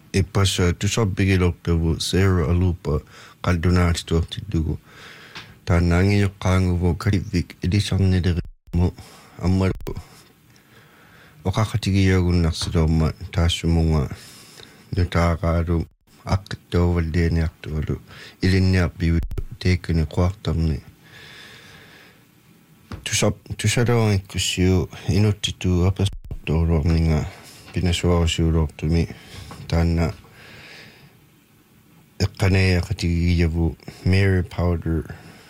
Ipas tusabigiloktavu Sarah Alupa kaldunaatituartittugu taannaangiyoqqaanguvu kalivvik ilisarnilerimu ammalu oqaqatigiyagunnarsiluorma taassumunga nutaaqaalu aqqittuavallianiartualu ilinniarpiu teekkuni quartarni tusaloangikkussiu inuttitu apasortoruorninga pinasuarisuulortumi taanna eqqanayaqatigiyavu Mary Powder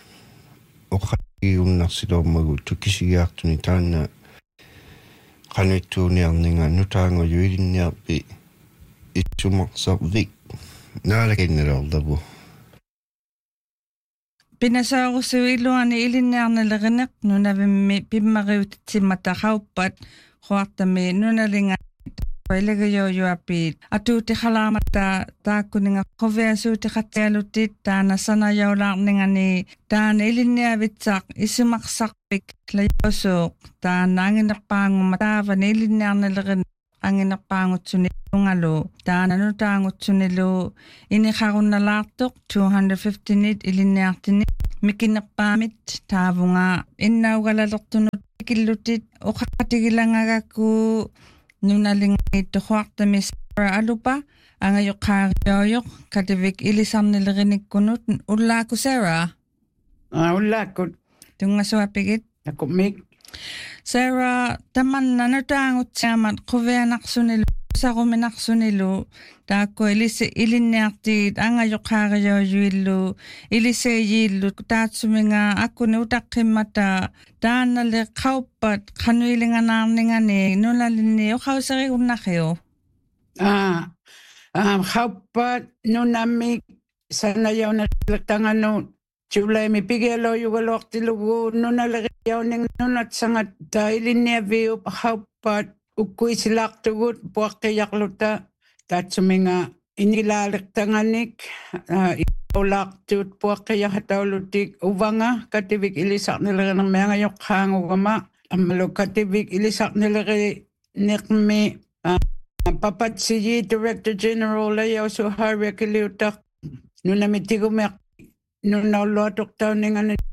oqaqatigiunnarsiluormagu tukkisigiartuni taanna qanuittuuniarninga nutaangoju ilinniarpi itsumarsarvik naalakinnalorlavu Pinasaarusuiluani ilinniarnalerineq nunavimmi pimmariutitsimataqauppat quartami nunalinga ilagayoyuapiit atuutiqalaamata taakkuninga quviasuutiqatsialutit taana sanajaulaarningani taana ilinniavitsaaq isumaqsarpik layosuuq taana anginerpaangumma taavani ilinniarnalerin anginerpaangutsuni ungalu taana nutaangutsunilu iniqarunnalaartuq 250 nit ilinniartini mikinerpaamit taavunga innaugalalortunut killutit uqaqatigilangagakku nunalingiittuquartami Sarah Alupa angayoqqaariyoyoq kativik ilisarnilerinikkunut ullaaku Sarah Ullaakut tungasuapigit takumik Sarah tamanna nutaangutsiamat quvianaqsunilu saruminaqsunilu taakku ilinniartiit angayoqqaariyoyuillu iliseeyillu taatsuminga akkuni utaqimmata taanale qauppat qanuilinganaarningani nunalinni uqauserigunnaqiu qauppat nunamik sanayaunatanganu Chulaimi pigeloyugalortilugu nunaleriauning nunatsangat ilinniaviu qauppat ukkuisilaartugut puaqqiyarluta taatsuminga inilaaliqtanganik ulaartuut puaqqiyartaulutik uvanga kativik ilisarnilerinermiangayoqqaangugama ammalu kativik ilisarnileri papatsiji Director General layausu harvekiliutaq nunamitigumeq nunnaulluatuqtauningani